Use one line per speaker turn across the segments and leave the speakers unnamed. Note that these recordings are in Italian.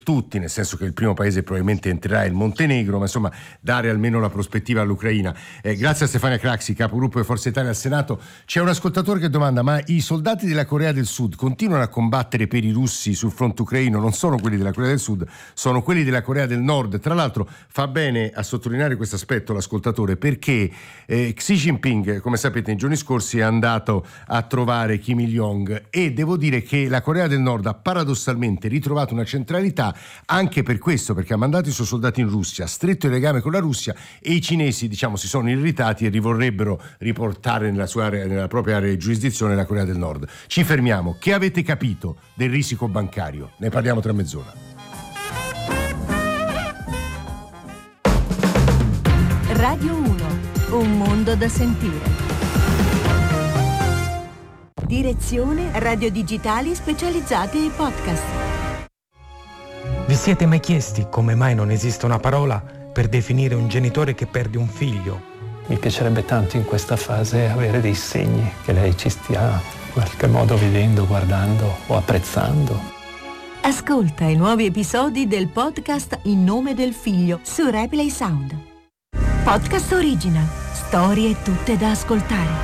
tutti, nel senso che il primo paese probabilmente entrerà il Montenegro, ma insomma dare almeno la prospettiva all'Ucraina. Grazie a Stefania Craxi, capogruppo di Forza Italia al Senato. C'è un ascoltatore che domanda: ma i soldati della Corea del Sud continuano a combattere per i russi sul fronte ucraino? Non sono quelli della Corea del Sud, sono quelli della Corea del Nord. Tra l'altro fa bene a sottolineare questo aspetto l'ascoltatore, perché Xi Jinping, come sapete, nei giorni scorsi è andato a trovare Kim Il-jong, e devo dire che la Corea del Nord ha paradossalmente ritrovato una centralità anche per questo, perché ha mandato i suoi soldati in Russia, ha stretto il legame con la Russia, e i cinesi, diciamo, si sono irritati e vorrebbero riportare nella sua area, nella propria area di giurisdizione, la Corea del Nord. Ci fermiamo. Che avete capito del risico bancario? Ne parliamo tra mezz'ora.
Radio 1, un mondo da sentire. Direzione Radio Digitali Specializzate e Podcast.
Vi siete mai chiesti come mai non esiste una parola per definire un genitore che perde un figlio?
Mi piacerebbe tanto in questa fase avere dei segni che lei ci stia in qualche modo vedendo, guardando o apprezzando.
Ascolta i nuovi episodi del podcast In nome del figlio su Replay Sound. Podcast Original. Storie tutte da ascoltare.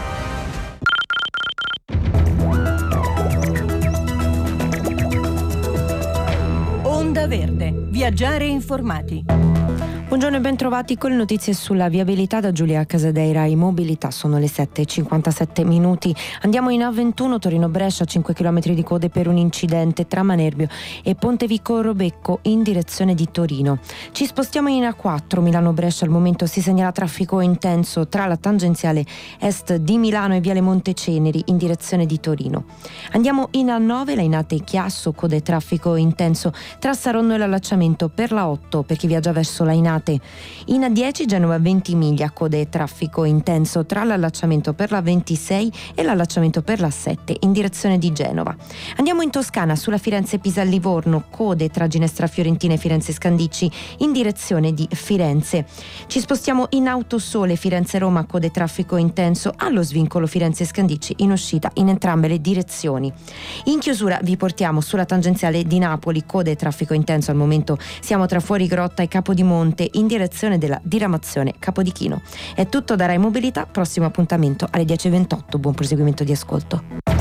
Onda Verde. Viaggiare informati.
Buongiorno e ben trovati con le notizie sulla viabilità da Giulia Casadeira. In mobilità sono le 7:57. Andiamo in A21 Torino-Brescia, 5 km di code per un incidente tra Manerbio e Pontevico Robecco in direzione di Torino. Ci spostiamo in A4 Milano-Brescia, al momento si segnala traffico intenso tra la tangenziale est di Milano e Viale Monteceneri in direzione di Torino. Andiamo in A9 Lainate-Chiasso, code traffico intenso tra Saronno e l'allacciamento per la 8 per chi viaggia verso Lainate. In A10 Genova Ventimiglia, code e traffico intenso tra l'allacciamento per la 26 e l'allacciamento per la 7 in direzione di Genova. Andiamo in Toscana sulla Firenze-Pisa-Livorno, code tra Ginestra Fiorentina e Firenze Scandicci in direzione di Firenze. Ci spostiamo in Autosole Firenze-Roma, code traffico intenso allo svincolo Firenze Scandicci in uscita in entrambe le direzioni. In chiusura vi portiamo sulla tangenziale di Napoli, code e traffico intenso, al momento siamo tra Fuorigrotta e Capodimonte in direzione della diramazione Capodichino. È tutto da Rai Mobilità, prossimo appuntamento alle 10:28. Buon proseguimento di ascolto.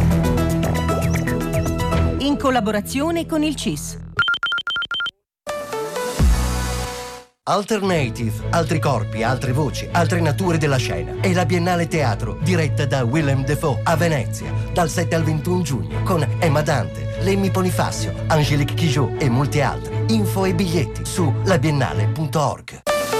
In collaborazione con il CIS.
Alternative, altri corpi, altre voci, altre nature della scena. È la Biennale Teatro, diretta da Willem Dafoe a Venezia, dal 7 al 21 giugno, con Emma Dante, Lemmy Bonifacio, Angélique Kidjo e molti altri. Info e biglietti su labiennale.org.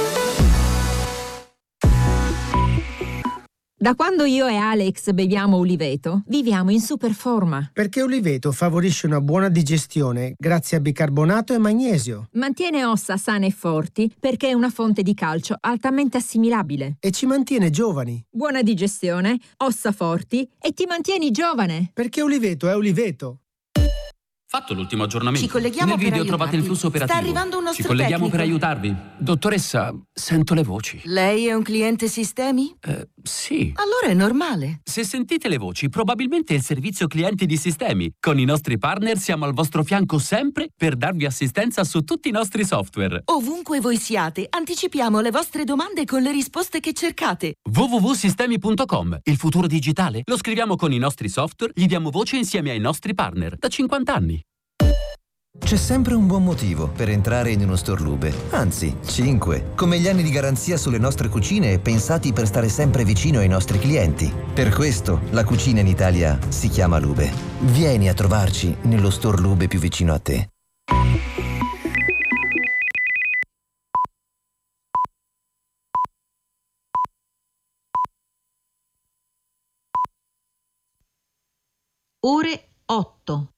Da quando io e Alex beviamo Uliveto, viviamo in super forma.
Perché Uliveto favorisce una buona digestione grazie a bicarbonato e magnesio.
Mantiene ossa sane e forti perché è una fonte di calcio altamente assimilabile.
E ci mantiene giovani.
Buona digestione, ossa forti e ti mantieni giovane.
Perché Uliveto è Uliveto.
Fatto l'ultimo aggiornamento.
Ci colleghiamo
Nel
per
video
aiutarvi.
trovate il flusso operativo.
Sta arrivando un nostro
Ci colleghiamo
tecnico.
per aiutarvi.
Dottoressa, sento le voci.
Lei è un cliente sistemi?
Sì.
Allora è normale.
Se sentite le voci, probabilmente è il servizio clienti di Sistemi. Con i nostri partner siamo al vostro fianco sempre per darvi assistenza su tutti i nostri software.
Ovunque voi siate, anticipiamo le vostre domande con le risposte che cercate.
www.sistemi.com. Il futuro digitale lo scriviamo con i nostri software, gli diamo voce insieme ai nostri partner da 50 anni.
C'è sempre un buon motivo per entrare in uno store Lube, anzi 5, come gli anni di garanzia sulle nostre cucine pensati per stare sempre vicino ai nostri clienti. Per questo la cucina in Italia si chiama Lube. Vieni a trovarci nello store Lube più vicino a te.
Ore 8.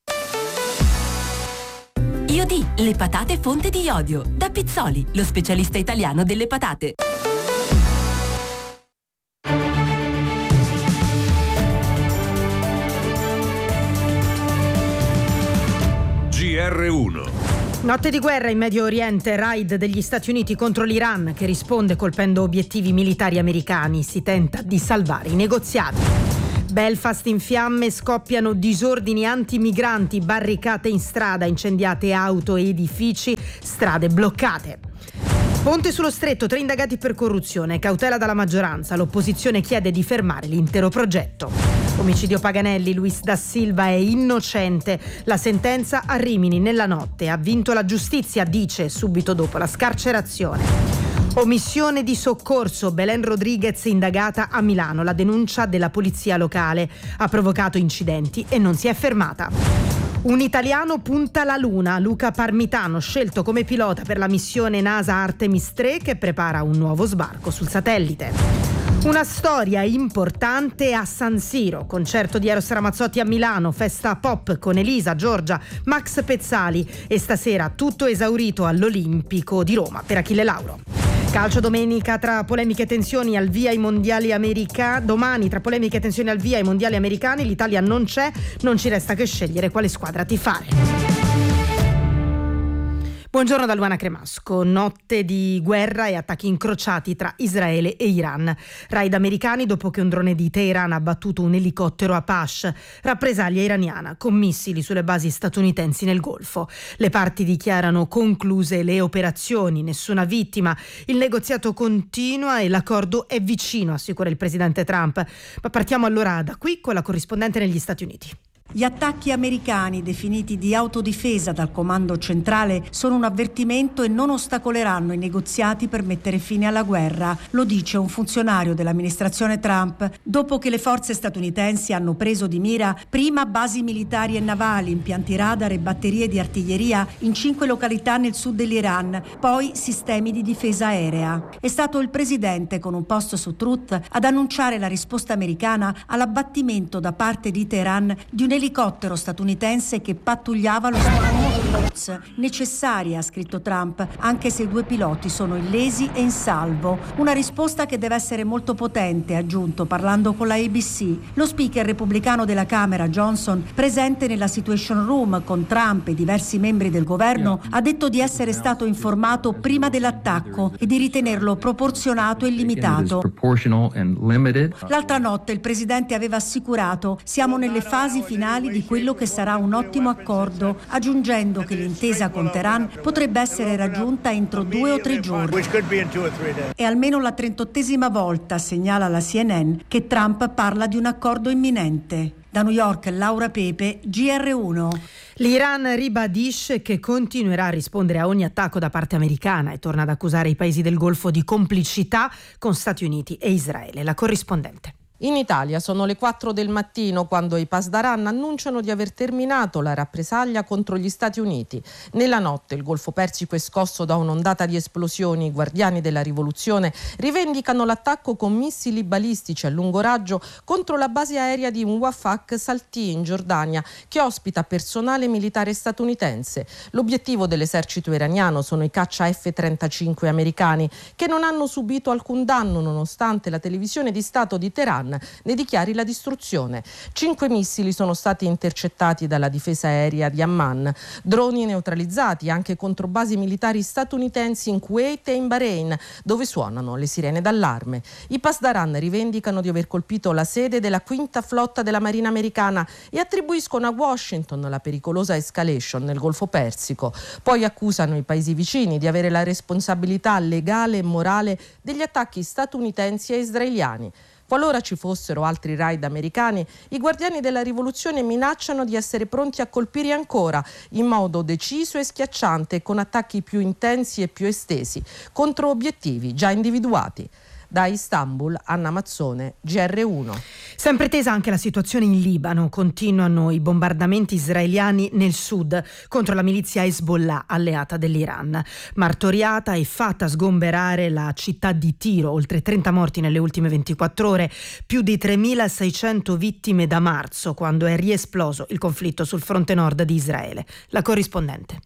Iodi, le patate fonte di iodio. Da Pizzoli, lo specialista italiano delle patate.
GR1.
Notte di guerra in Medio Oriente, raid degli Stati Uniti contro l'Iran che risponde colpendo obiettivi militari americani. Si tenta di salvare i negoziati. Belfast in fiamme, scoppiano disordini antimigranti, barricate in strada, incendiate auto e edifici, strade bloccate. Ponte sullo Stretto, 3 indagati per corruzione, cautela dalla maggioranza, l'opposizione chiede di fermare l'intero progetto. Omicidio Paganelli, Luis da Silva è innocente, la sentenza a Rimini nella notte, ha vinto la giustizia, dice subito dopo la scarcerazione. Omissione di soccorso, Belen Rodriguez indagata a Milano, la denuncia della polizia locale, ha provocato incidenti e non si è fermata. Un italiano punta la Luna, Luca Parmitano, scelto come pilota per la missione NASA Artemis 3 che prepara un nuovo sbarco sul satellite. Una storia importante a San Siro, concerto di Eros Ramazzotti a Milano, festa pop con Elisa, Giorgia, Max Pezzali e stasera tutto esaurito all'Olimpico di Roma per Achille Lauro. Calcio domenica tra polemiche e tensioni al via ai mondiali americani. Domani tra polemiche e tensioni al via ai mondiali americani, l'Italia non c'è, non ci resta che scegliere quale squadra tifare. Buongiorno da Luana Cremasco. Notte di guerra e attacchi incrociati tra Israele e Iran. Raid americani dopo che un drone di Teheran ha abbattuto un elicottero Apache. Rappresaglia iraniana con missili sulle basi statunitensi nel Golfo. Le parti dichiarano concluse le operazioni, nessuna vittima. Il negoziato continua e l'accordo è vicino, assicura il presidente Trump. Ma partiamo allora da qui con la corrispondente negli Stati Uniti.
Gli attacchi americani, definiti di autodifesa dal comando centrale, sono un avvertimento e non ostacoleranno i negoziati per mettere fine alla guerra, lo dice un funzionario dell'amministrazione Trump, dopo che le forze statunitensi hanno preso di mira prima basi militari e navali, impianti radar e batterie di artiglieria in 5 località nel sud dell'Iran, poi sistemi di difesa aerea. È stato il presidente, con un post su Truth, ad annunciare la risposta americana all'abbattimento da parte di Teheran di un elicottero statunitense che pattugliava lo Strait. Necessaria, ha scritto Trump, anche se i 2 piloti sono illesi e in salvo. Una risposta che deve essere molto potente, ha aggiunto parlando con la ABC. Lo speaker repubblicano della Camera, Johnson, presente nella Situation Room con Trump e diversi membri del governo, ha detto di essere stato informato prima dell'attacco e di ritenerlo proporzionato e limitato. L'altra notte il presidente aveva assicurato: siamo nelle fasi finali di quello che sarà un ottimo accordo, aggiungendo che l'intesa con Teheran potrebbe essere raggiunta entro 2 o 3 giorni. È almeno la 38esima volta, segnala la CNN, che Trump parla di un accordo imminente. Da New York, Laura Pepe, GR1.
L'Iran ribadisce che continuerà a rispondere a ogni attacco da parte americana e torna ad accusare i paesi del Golfo di complicità con Stati Uniti e Israele. La corrispondente.
In Italia sono le 4 del mattino quando i Pasdaran annunciano di aver terminato la rappresaglia contro gli Stati Uniti. Nella notte il Golfo Persico è scosso da un'ondata di esplosioni. I guardiani della rivoluzione rivendicano l'attacco con missili balistici a lungo raggio contro la base aerea di Wafaq Salti in Giordania, che ospita personale militare statunitense. L'obiettivo dell'esercito iraniano sono i caccia F-35 americani, che non hanno subito alcun danno nonostante la televisione di Stato di Teheran ne dichiari la distruzione. 5 missili sono stati intercettati dalla difesa aerea di Amman, droni neutralizzati anche contro basi militari statunitensi in Kuwait e in Bahrain, dove suonano le sirene d'allarme. I Pasdaran rivendicano di aver colpito la sede della 5ª flotta della Marina americana e attribuiscono a Washington la pericolosa escalation nel Golfo Persico. Poi accusano i paesi vicini di avere la responsabilità legale e morale degli attacchi statunitensi e israeliani. Qualora ci fossero altri raid americani, i guardiani della rivoluzione minacciano di essere pronti a colpire ancora, in modo deciso e schiacciante, con attacchi più intensi e più estesi, contro obiettivi già individuati. Da Istanbul, Anna Mazzone, GR1.
Sempre tesa anche la situazione in Libano. Continuano i bombardamenti israeliani nel sud contro la milizia Hezbollah, alleata dell'Iran. Martoriata e fatta sgomberare la città di Tiro, oltre 30 morti nelle ultime 24 ore, più di 3.600 vittime da marzo, quando è riesploso il conflitto sul fronte nord di Israele. La corrispondente.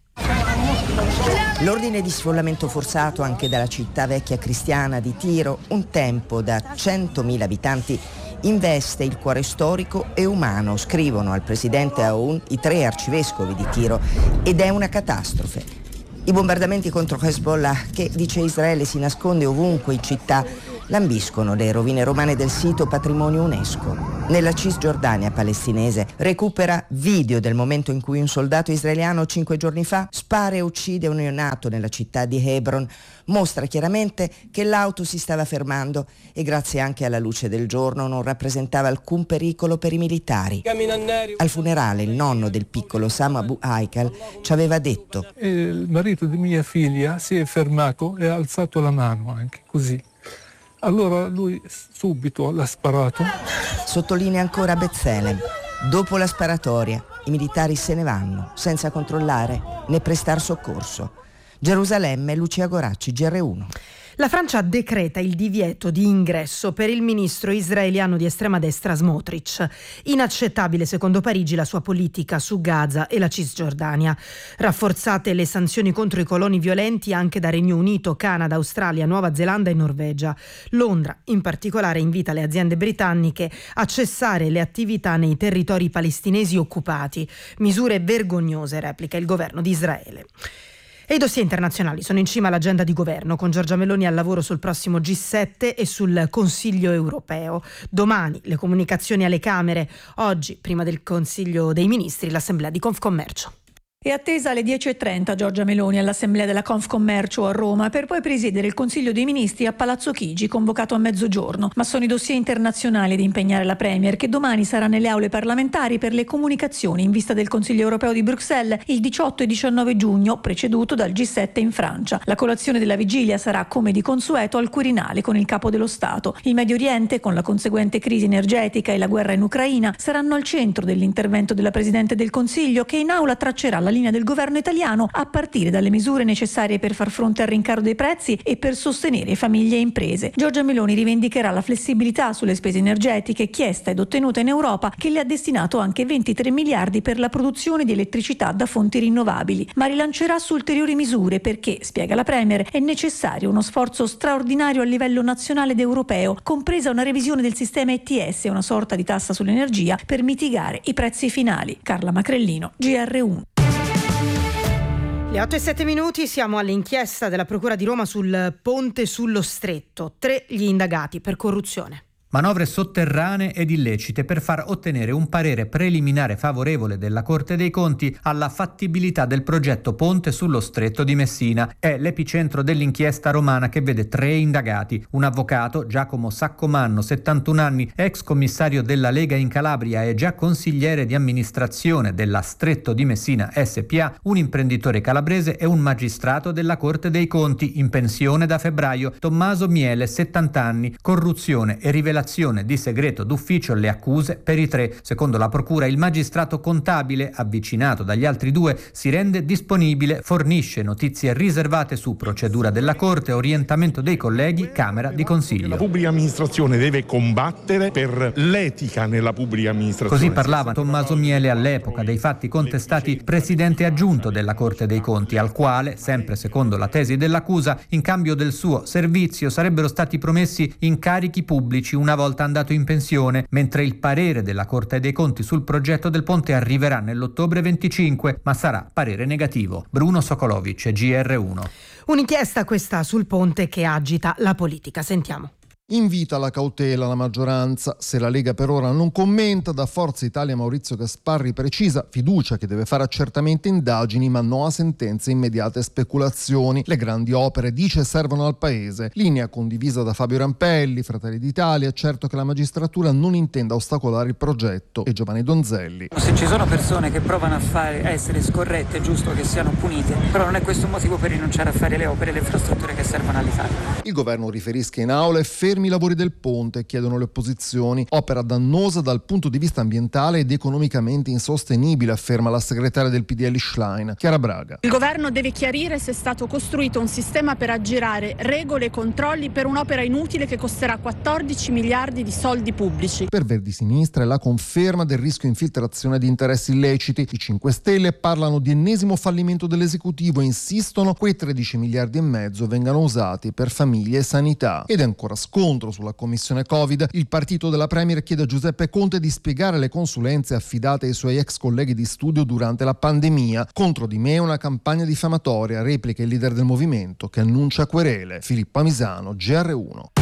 L'ordine di sfollamento forzato anche dalla città vecchia cristiana di Tiro, un tempo da 100.000 abitanti, investe il cuore storico e umano, scrivono al presidente Aoun i 3 arcivescovi di Tiro, ed è una catastrofe. I bombardamenti contro Hezbollah, che dice Israele si nasconde ovunque in città, Lambiscono le rovine romane del sito patrimonio UNESCO. Nella Cisgiordania palestinese recupera video del momento in cui un soldato israeliano 5 giorni fa spara e uccide un neonato nella città di Hebron. Mostra chiaramente che l'auto si stava fermando e grazie anche alla luce del giorno non rappresentava alcun pericolo per i militari. Al funerale il nonno del piccolo Sam Abu Haikal ci aveva detto:
il marito di mia figlia si è fermato e ha alzato la mano anche così. Allora lui subito l'ha sparato.
Sottolinea ancora Bezelem. Dopo la sparatoria i militari se ne vanno senza controllare né prestar soccorso. Gerusalemme, Lucia Goracci, GR1.
La Francia decreta il divieto di ingresso per il ministro israeliano di estrema destra Smotrich. Inaccettabile, secondo Parigi, la sua politica su Gaza e la Cisgiordania. Rafforzate le sanzioni contro i coloni violenti anche da Regno Unito, Canada, Australia, Nuova Zelanda e Norvegia. Londra, in particolare, invita le aziende britanniche a cessare le attività nei territori palestinesi occupati. Misure vergognose, replica il governo di Israele. E i dossier internazionali sono in cima all'agenda di governo, con Giorgia Meloni al lavoro sul prossimo G7 e sul Consiglio europeo. Domani le comunicazioni alle Camere, oggi, prima del Consiglio dei Ministri, l'Assemblea di Confcommercio.
È attesa alle 10.30 Giorgia Meloni all'Assemblea della Confcommercio a Roma per poi presiedere il Consiglio dei Ministri a Palazzo Chigi, convocato a mezzogiorno. Ma sono i dossier internazionali ad impegnare la Premier, che domani sarà nelle aule parlamentari per le comunicazioni in vista del Consiglio europeo di Bruxelles il 18 e 19 giugno, preceduto dal G7 in Francia. La colazione della vigilia sarà, come di consueto, al Quirinale con il Capo dello Stato. Il Medio Oriente, con la conseguente crisi energetica e la guerra in Ucraina, saranno al centro dell'intervento della Presidente del Consiglio, che in aula traccerà la linea del governo italiano a partire dalle misure necessarie per far fronte al rincaro dei prezzi e per sostenere famiglie e imprese. Giorgia Meloni rivendicherà la flessibilità sulle spese energetiche chiesta ed ottenuta in Europa, che le ha destinato anche 23 miliardi per la produzione di elettricità da fonti rinnovabili, ma rilancerà su ulteriori misure perché, spiega la Premier, è necessario uno sforzo straordinario a livello nazionale ed europeo, compresa una revisione del sistema ETS, una sorta di tassa sull'energia per mitigare i prezzi finali. Carla Macrellino, GR1.
Le 8:07, siamo all'inchiesta della Procura di Roma sul ponte sullo Stretto. 3 gli indagati per corruzione.
Manovre sotterranee ed illecite per far ottenere un parere preliminare favorevole della Corte dei Conti alla fattibilità del progetto Ponte sullo Stretto di Messina. È l'epicentro dell'inchiesta romana che vede 3 indagati. Un avvocato, Giacomo Saccomanno, 71 anni, ex commissario della Lega in Calabria e già consigliere di amministrazione della Stretto di Messina SPA, un imprenditore calabrese e un magistrato della Corte dei Conti in pensione da febbraio, Tommaso Miele, 70 anni, corruzione e rivelazione di segreto d'ufficio le accuse per i 3. Secondo la procura il magistrato contabile, avvicinato dagli altri 2, si rende disponibile, fornisce notizie riservate su procedura della Corte, orientamento dei colleghi, Camera di Consiglio.
La pubblica amministrazione deve combattere per l'etica nella pubblica amministrazione.
Così parlava Tommaso Miele all'epoca dei fatti contestati presidente aggiunto della Corte dei Conti, al quale, sempre secondo la tesi dell'accusa, in cambio del suo servizio sarebbero stati promessi incarichi pubblici una volta andato in pensione, mentre il parere della Corte dei Conti sul progetto del ponte arriverà nell'ottobre 25, ma sarà parere negativo. Bruno Sokolovic, GR1.
Un'inchiesta questa sul ponte che agita la politica. Sentiamo.
Invita alla cautela la maggioranza. Se la Lega per ora non commenta, da Forza Italia Maurizio Gasparri precisa: fiducia che deve fare accertamenti e indagini, ma no a sentenze immediate e speculazioni. Le grandi opere, dice, servono al Paese. Linea condivisa da Fabio Rampelli, Fratelli d'Italia. Certo che la magistratura non intenda ostacolare il progetto. E Giovanni Donzelli.
Se ci sono persone che provano a essere scorrette, è giusto che siano punite, però non è questo un motivo per rinunciare a fare le opere e le infrastrutture che servono all'Italia.
Il governo riferisca in aula e fermi i lavori del ponte, chiedono le opposizioni. Opera dannosa dal punto di vista ambientale ed economicamente insostenibile, afferma la segretaria del PDL Schlein, Chiara Braga.
Il governo deve chiarire se è stato costruito un sistema per aggirare regole e controlli per un'opera inutile che costerà 14 miliardi di soldi pubblici.
Per Verdi Sinistra è la conferma del rischio infiltrazione di interessi illeciti. I 5 Stelle parlano di ennesimo fallimento dell'esecutivo e insistono quei 13 miliardi e mezzo vengano usati per famiglie e sanità. Ed è ancora scontro sulla commissione Covid. Il partito della Premier chiede a Giuseppe Conte di spiegare le consulenze affidate ai suoi ex colleghi di studio durante la pandemia. Contro di me una campagna diffamatoria, replica il leader del movimento che annuncia querele. Filippo Amisano, GR1.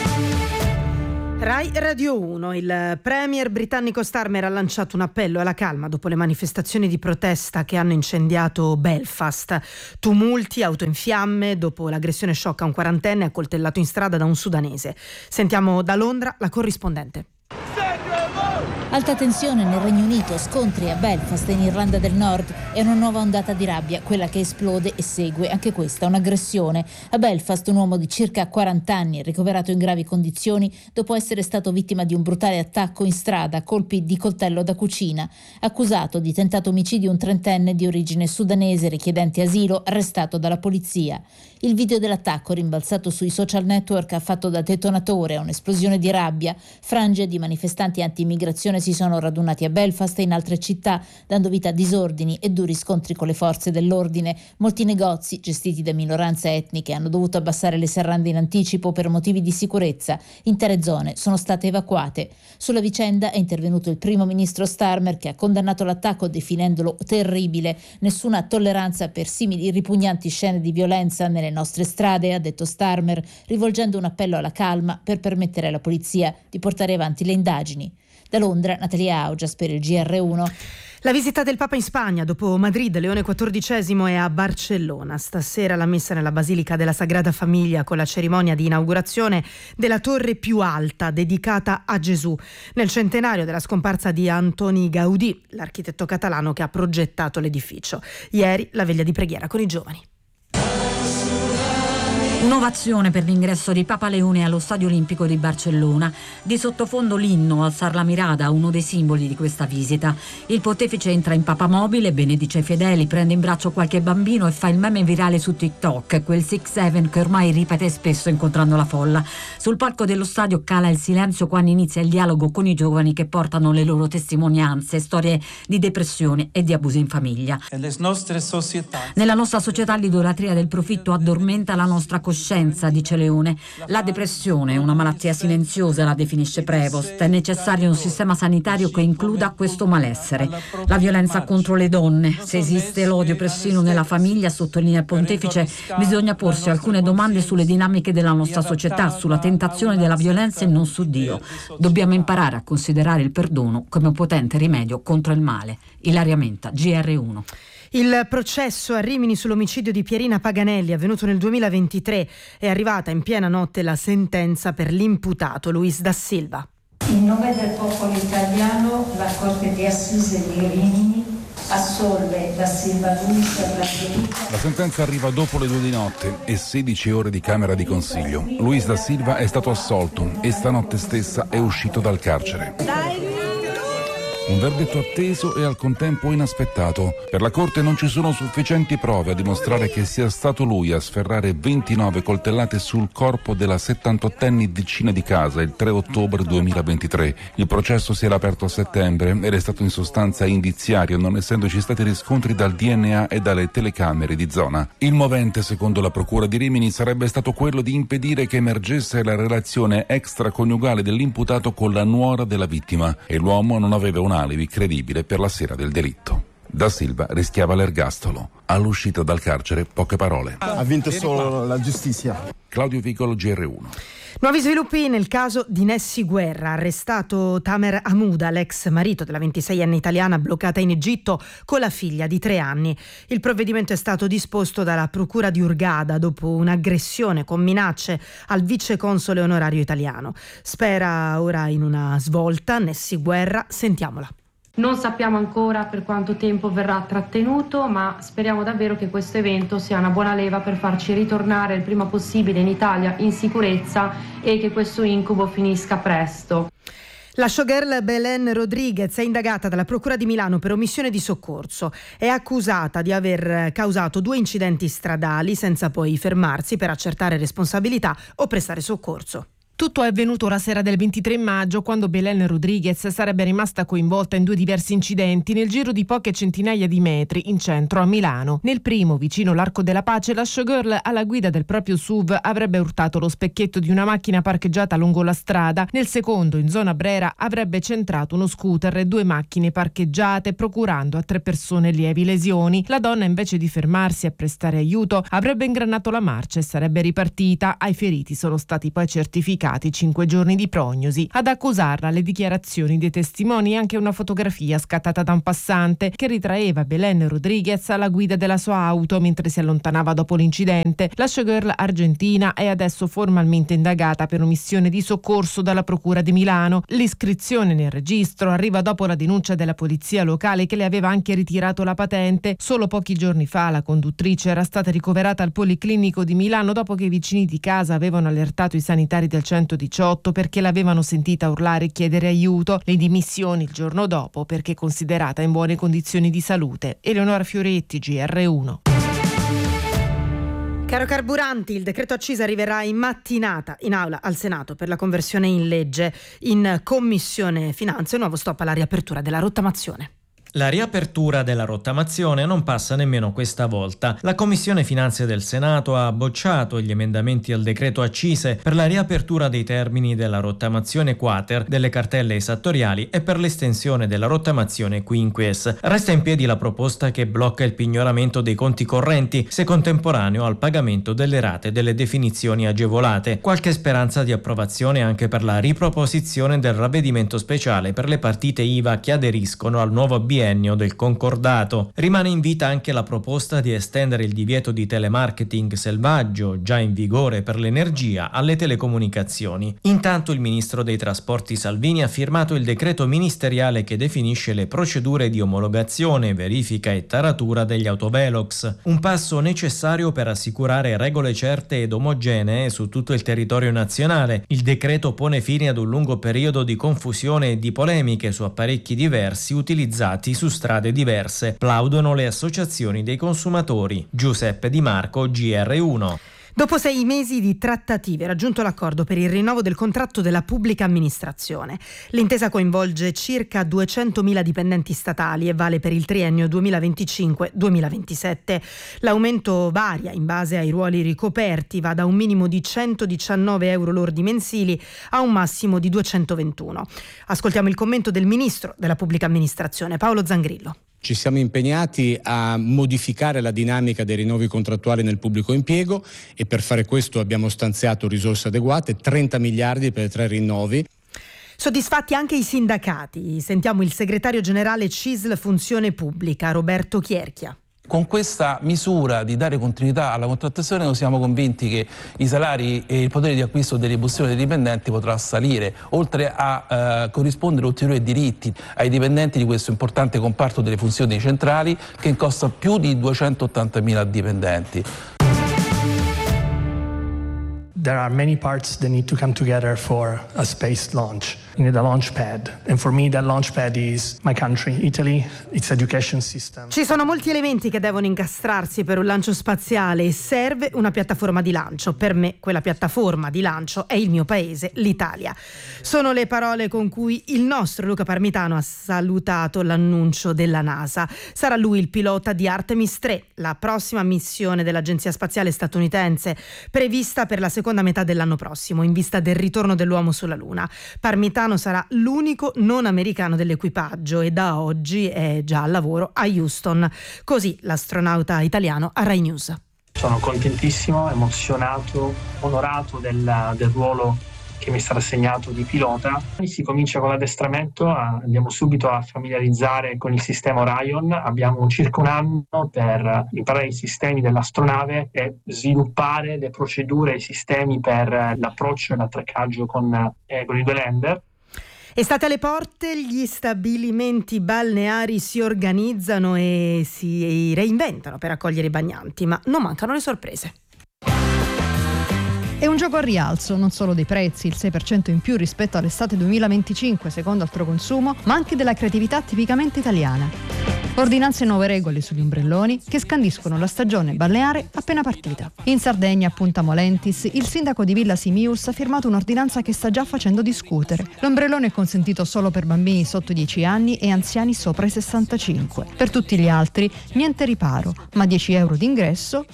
Rai Radio 1, il premier britannico Starmer ha lanciato un appello alla calma dopo le manifestazioni di protesta che hanno incendiato Belfast. Tumulti, auto in fiamme, dopo l'aggressione shock a un quarantenne accoltellato in strada da un sudanese. Sentiamo da Londra la corrispondente.
Alta tensione nel Regno Unito, scontri a Belfast in Irlanda del Nord e una nuova ondata di rabbia, quella che esplode e segue anche questa un'aggressione. A Belfast un uomo di circa 40 anni ricoverato in gravi condizioni dopo essere stato vittima di un brutale attacco in strada a colpi di coltello da cucina. Accusato di tentato omicidio un trentenne di origine sudanese richiedente asilo arrestato dalla polizia. Il video dell'attacco rimbalzato sui social network ha fatto da detonatore a un'esplosione di rabbia. Frange di manifestanti anti-immigrazione si sono radunati a Belfast e in altre città, dando vita a disordini e duri scontri con le forze dell'ordine. Molti negozi, gestiti da minoranze etniche, hanno dovuto abbassare le serrande in anticipo per motivi di sicurezza. Intere zone sono state evacuate. Sulla vicenda è intervenuto il primo ministro Starmer, che ha condannato l'attacco definendolo terribile. Nessuna tolleranza per simili ripugnanti scene di violenza nelle nostre strade, ha detto Starmer, rivolgendo un appello alla calma per permettere alla polizia di portare avanti le indagini. Da Londra, Natalia Augias per il GR1.
La visita del Papa in Spagna, dopo Madrid, Leone XIV è a Barcellona. Stasera la messa nella Basilica della Sagrada Famiglia con la cerimonia di inaugurazione della torre più alta dedicata a Gesù, nel centenario della scomparsa di Antoni Gaudí, l'architetto catalano che ha progettato l'edificio. Ieri la veglia di preghiera con i giovani.
Un'ovazione per l'ingresso di Papa Leone allo Stadio Olimpico di Barcellona. Di sottofondo l'inno Alzar la Mirada, uno dei simboli di questa visita. Il pontefice entra in papamobile, benedice i fedeli, prende in braccio qualche bambino e fa il meme virale su TikTok, quel 6-7 che ormai ripete spesso incontrando la folla. Sul palco dello stadio cala il silenzio quando inizia il dialogo con i giovani che portano le loro testimonianze, storie di depressione e di abusi in famiglia. Nella nostra società l'idolatria del profitto addormenta la nostra coscienza, dice Leone. La depressione è una malattia silenziosa, la definisce Prevost. È necessario un sistema sanitario che includa questo malessere. La violenza contro le donne. Se esiste l'odio persino nella famiglia, sottolinea il pontefice, bisogna porsi alcune domande sulle dinamiche della nostra società, sulla tentazione della violenza e non su Dio. Dobbiamo imparare a considerare il perdono come un potente rimedio contro il male. Ilaria Menta, GR1.
Il processo a Rimini sull'omicidio di Pierina Paganelli, avvenuto nel 2023, è arrivata in piena notte la sentenza per l'imputato Luis da Silva.
In nome del popolo italiano, la Corte di Assise di Rimini assolve da Silva Luis per la verità.
La sentenza arriva dopo le 2 di notte e 16 ore di Camera di Consiglio. Luis da Silva è stato assolto e stanotte stessa è uscito dal carcere. Un verdetto atteso e al contempo inaspettato. Per la Corte non ci sono sufficienti prove a dimostrare che sia stato lui a sferrare 29 coltellate sul corpo della 78enne vicina di casa il 3 ottobre 2023. Il processo si era aperto a settembre ed è stato in sostanza indiziario, non essendoci stati riscontri dal DNA e dalle telecamere di zona. Il movente, secondo la Procura di Rimini, sarebbe stato quello di impedire che emergesse la relazione extraconiugale dell'imputato con la nuora della vittima e l'uomo non aveva un alibi credibile per la sera del delitto. Da Silva rischiava l'ergastolo. All'uscita dal carcere poche parole.
Ha vinto solo la giustizia.
Claudio Vicolo, GR1.
Nuovi sviluppi nel caso di Nessi Guerra, arrestato Tamer Hamouda, l'ex marito della 26enne italiana bloccata in Egitto con la figlia di 3 anni. Il provvedimento è stato disposto dalla Procura di Hurghada dopo un'aggressione con minacce al viceconsole onorario italiano. Spera ora in una svolta Nessi Guerra, sentiamola.
Non sappiamo ancora per quanto tempo verrà trattenuto, ma speriamo davvero che questo evento sia una buona leva per farci ritornare il prima possibile in Italia in sicurezza e che questo incubo finisca presto.
La showgirl Belen Rodriguez è indagata dalla Procura di Milano per omissione di soccorso. È accusata di aver causato 2 incidenti stradali senza poi fermarsi per accertare responsabilità o prestare soccorso.
Tutto è avvenuto la sera del 23 maggio, quando Belen Rodriguez sarebbe rimasta coinvolta in 2 diversi incidenti nel giro di poche centinaia di metri in centro a Milano. Nel primo, vicino l'Arco della Pace, la showgirl alla guida del proprio SUV avrebbe urtato lo specchietto di una macchina parcheggiata lungo la strada. Nel secondo, in zona Brera, avrebbe centrato uno scooter e 2 macchine parcheggiate, procurando a 3 persone lievi lesioni. La donna, invece di fermarsi a prestare aiuto, avrebbe ingranato la marcia e sarebbe ripartita. Ai feriti sono stati poi certificati giudicati 5 giorni di prognosi. Ad accusarla le dichiarazioni dei testimoni e anche una fotografia scattata da un passante che ritraeva Belén Rodríguez alla guida della sua auto mentre si allontanava dopo l'incidente. La showgirl argentina è adesso formalmente indagata per omissione di soccorso dalla Procura di Milano. L'iscrizione nel registro arriva dopo la denuncia della polizia locale che le aveva anche ritirato la patente. Solo pochi giorni fa la conduttrice era stata ricoverata al Policlinico di Milano dopo che i vicini di casa avevano allertato i sanitari del 118 perché l'avevano sentita urlare e chiedere aiuto. Le dimissioni il giorno dopo perché considerata in buone condizioni di salute. Eleonora Fioretti, GR1.
Caro carburanti, il decreto accise arriverà in mattinata in aula al Senato per la conversione in legge. In Commissione Finanze, nuovo stop alla riapertura della rottamazione.
La riapertura della rottamazione non passa nemmeno questa volta. La Commissione Finanze del Senato ha bocciato gli emendamenti al decreto accise per la riapertura dei termini della rottamazione quater delle cartelle esattoriali e per l'estensione della rottamazione quinquies. Resta in piedi la proposta che blocca il pignoramento dei conti correnti se contemporaneo al pagamento delle rate delle definizioni agevolate. Qualche speranza di approvazione anche per la riproposizione del ravvedimento speciale per le partite IVA che aderiscono al nuovo biennio del concordato. Rimane in vita anche la proposta di estendere il divieto di telemarketing selvaggio, già in vigore per l'energia, alle telecomunicazioni. Intanto il ministro dei trasporti Salvini ha firmato il decreto ministeriale che definisce le procedure di omologazione, verifica e taratura degli autovelox. Un passo necessario per assicurare regole certe ed omogenee su tutto il territorio nazionale. Il decreto pone fine ad un lungo periodo di confusione e di polemiche su apparecchi diversi utilizzati su strade diverse. Plaudono le associazioni dei consumatori. Giuseppe Di Marco, GR1.
Dopo 6 mesi di trattative è raggiunto l'accordo per il rinnovo del contratto della pubblica amministrazione. L'intesa coinvolge circa 200.000 dipendenti statali e vale per il triennio 2025-2027. L'aumento varia in base ai ruoli ricoperti, va da un minimo di 119 euro lordi mensili a un massimo di 221. Ascoltiamo il commento del ministro della pubblica amministrazione, Paolo Zangrillo.
Ci siamo impegnati a modificare la dinamica dei rinnovi contrattuali nel pubblico impiego e per fare questo abbiamo stanziato risorse adeguate, 30 miliardi per 3 rinnovi.
Soddisfatti anche i sindacati. Sentiamo il segretario generale CISL Funzione Pubblica, Roberto Chierchia.
Con questa misura di dare continuità alla contrattazione noi siamo convinti che i salari e il potere di acquisto delle buste dei dipendenti potrà salire, oltre a corrispondere ulteriori diritti ai dipendenti di questo importante comparto delle funzioni centrali che costa più di 280.000 dipendenti.
There are many parts that need to come together for a space launch. You need a launch pad. And for me that launch pad is my country, Italy, its education system.
Ci sono molti elementi che devono incastrarsi per un lancio spaziale e serve una piattaforma di lancio. Per me quella piattaforma di lancio è il mio paese, l'Italia. Sono le parole con cui il nostro Luca Parmitano ha salutato l'annuncio della NASA. Sarà lui il pilota di Artemis 3, la prossima missione dell'Agenzia Spaziale statunitense, prevista per la seconda metà dell'anno prossimo, in vista del ritorno dell'uomo sulla Luna. Parmitano sarà l'unico non americano dell'equipaggio e da oggi è già al lavoro a Houston. Così l'astronauta italiano a Rai News.
Sono contentissimo, emozionato, onorato del ruolo che mi sarà assegnato di pilota. Si comincia con l'addestramento, andiamo subito a familiarizzare con il sistema Orion, abbiamo circa un anno per imparare i sistemi dell'astronave e sviluppare le procedure e i sistemi per l'approccio e l'attraccaggio con i 2 lander.
Estate alle porte, gli stabilimenti balneari si organizzano e si reinventano per accogliere i bagnanti, ma non mancano le sorprese.
È un gioco a rialzo, non solo dei prezzi, il 6% in più rispetto all'estate 2025 secondo Altroconsumo, ma anche della creatività tipicamente italiana. Ordinanze e nuove regole sugli ombrelloni che scandiscono la stagione balneare appena partita. In Sardegna, a Punta Molentis, il sindaco di Villa Simius ha firmato un'ordinanza che sta già facendo discutere. L'ombrellone è consentito solo per bambini sotto 10 anni e anziani sopra i 65. Per tutti gli altri, niente riparo, ma 10 euro d'ingresso sì.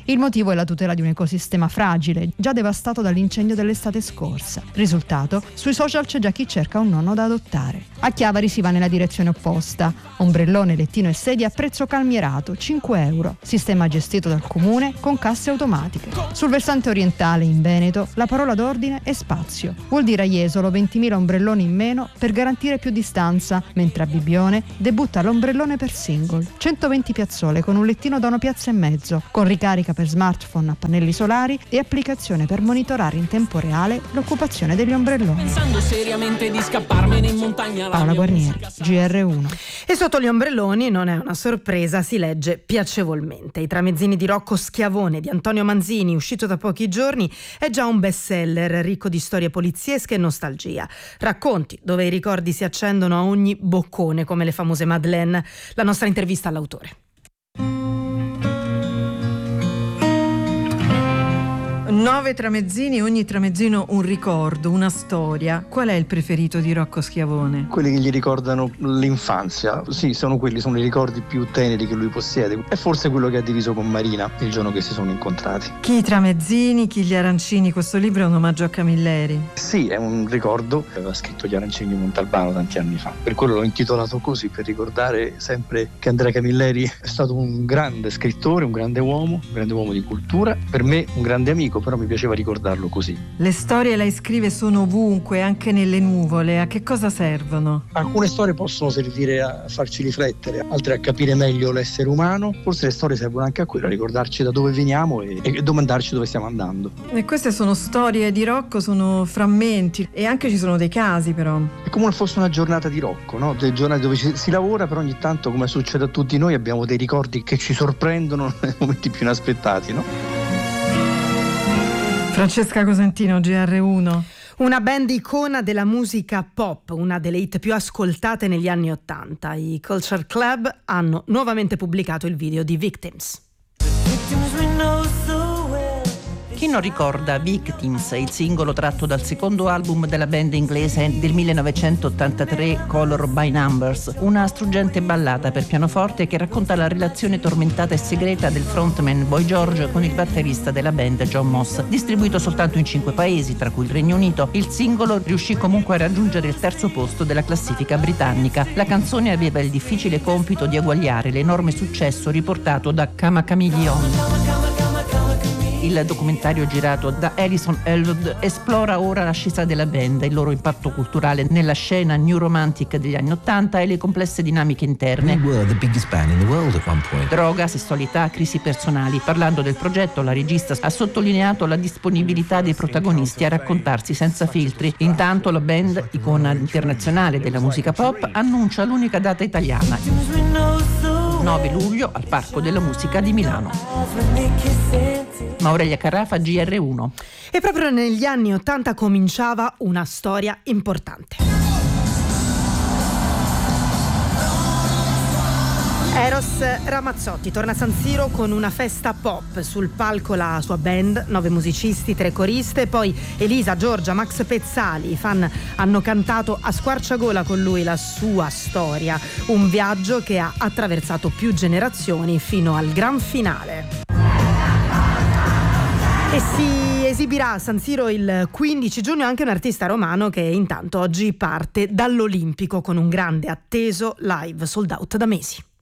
Il motivo è la tutela di un ecosistema fragile, già devastato dall'incendio dell'estate scorsa. Risultato? Sui social c'è già chi cerca un nonno da adottare. A Chiavari si va nella direzione opposta. Ombrellone, lettino e sedia a prezzo calmierato, 5 euro. Sistema gestito dal comune con casse automatiche. Sul versante orientale, in Veneto, la parola d'ordine è spazio. Vuol dire a Jesolo 20.000 ombrelloni in meno per garantire più distanza, mentre a Bibbione debutta l'ombrellone per single. 120 piazzole con un lettino da 1,5 piazze, con ricarica per smartphone a pannelli solari e applicazione per monitorare in tempo reale l'occupazione degli ombrelloni.
Pensando seriamente di scapparmene in montagna.
Paola Guarnieri, GR1.
E sotto gli ombrelloni, non è una sorpresa, si legge piacevolmente. I tramezzini di Rocco Schiavone di Antonio Manzini, uscito da pochi giorni, è già un bestseller ricco di storie poliziesche e nostalgia. Racconti dove i ricordi si accendono a ogni boccone, come le famose Madeleine. La nostra intervista all'autore.
9 tramezzini, ogni tramezzino un ricordo, una storia. Qual è il preferito di Rocco Schiavone?
Quelli che gli ricordano l'infanzia. Sì, sono i ricordi più teneri che lui possiede. È forse quello che ha diviso con Marina il giorno che si sono incontrati.
Chi i tramezzini, chi gli arancini. Questo libro è un omaggio a Camilleri.
Sì, è un ricordo. Aveva scritto Gli arancini di Montalbano tanti anni fa. Per quello l'ho intitolato così, per ricordare sempre che Andrea Camilleri è stato un grande scrittore, un grande uomo di cultura. Per me un grande amico, però mi piaceva ricordarlo così.
Le storie, lei scrive, sono ovunque, anche nelle nuvole. A che cosa servono?
Alcune storie possono servire a farci riflettere, altre a capire meglio l'essere umano. Forse le storie servono anche a quello, a ricordarci da dove veniamo e domandarci dove stiamo andando.
E queste sono storie di Rocco, sono frammenti, e anche ci sono dei casi però.
È come se fosse una giornata di Rocco, no? Delle giornate dove si lavora, però ogni tanto, come succede a tutti noi, abbiamo dei ricordi che ci sorprendono nei momenti più inaspettati, no?
Francesca Cosentino, GR1.
Una band icona della musica pop, una delle hit più ascoltate negli anni '80. I Culture Club hanno nuovamente pubblicato il video di Victims.
Chi non ricorda Victims, il singolo tratto dal secondo album della band inglese del 1983, Color by Numbers, una struggente ballata per pianoforte che racconta la relazione tormentata e segreta del frontman Boy George con il batterista della band John Moss. Distribuito soltanto in 5 paesi, tra cui il Regno Unito, il singolo riuscì comunque a raggiungere il 3° posto della classifica britannica. La canzone aveva il difficile compito di eguagliare l'enorme successo riportato da Kama Chameleon. Il documentario girato da Alison Elwood esplora ora l'ascesa della band, il loro impatto culturale nella scena new romantic degli anni '80 e le complesse dinamiche interne. Droga, sessualità, crisi personali. Parlando del progetto, la regista ha sottolineato la disponibilità dei protagonisti a raccontarsi senza filtri. Intanto la band, icona internazionale della musica pop, annuncia l'unica data italiana: 9 luglio al Parco della Musica di Milano. Aurelia Carrafa, GR1.
E proprio negli anni '80 cominciava una storia importante. Eros Ramazzotti torna a San Siro con una festa pop. Sul palco la sua band, 9 musicisti, 3 coriste, poi Elisa, Giorgia, Max Pezzali. I fan hanno cantato a squarciagola con lui la sua storia, un viaggio che ha attraversato più generazioni fino al gran finale. E si esibirà a San Siro il 15 giugno anche un artista romano che intanto oggi parte dall'Olimpico con un grande atteso live sold out da mesi.